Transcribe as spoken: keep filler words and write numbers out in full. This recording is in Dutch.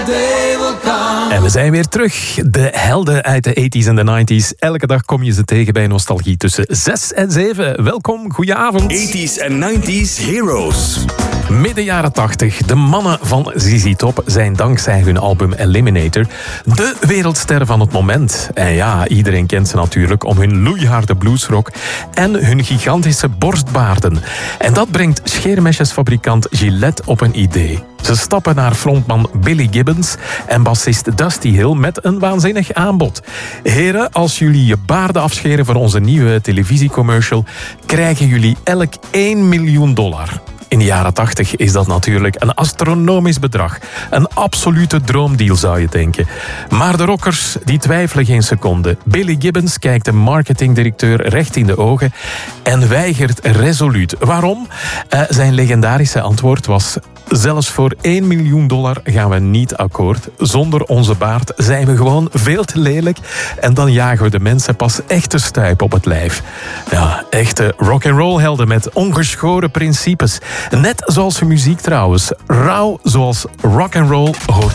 En we zijn weer terug. De helden uit de tachtiger en de negentiger. Elke dag kom je ze tegen bij Nostalgie tussen zes en zeven. Welkom, goedenavond. tachtiger en negentiger Heroes. Midden jaren tachtig. De mannen van Z Z Top zijn dankzij hun album Eliminator de wereldsterren van het moment. En ja, iedereen kent ze natuurlijk om hun loeiharde bluesrock en hun gigantische borstbaarden. En dat brengt scheermesjesfabrikant Gillette op een idee. Ze stappen naar frontman Billy Gibbons en bassist Dusty Hill met een waanzinnig aanbod. Heren, als jullie je baarden afscheren voor onze nieuwe televisiecommercial, krijgen jullie elk één miljoen dollar. In de jaren tachtig is dat natuurlijk een astronomisch bedrag. Een absolute droomdeal, zou je denken. Maar de rockers die twijfelen geen seconde. Billy Gibbons kijkt de marketingdirecteur recht in de ogen en weigert resoluut. Waarom? Uh, zijn legendarische antwoord was: zelfs voor één miljoen dollar gaan we niet akkoord. Zonder onze baard zijn we gewoon veel te lelijk en dan jagen we de mensen pas echt te stuip op het lijf. Ja, echte rock'n'roll helden met ongeschoren principes. Net zoals hun muziek trouwens. Rauw zoals rock'n'roll hoort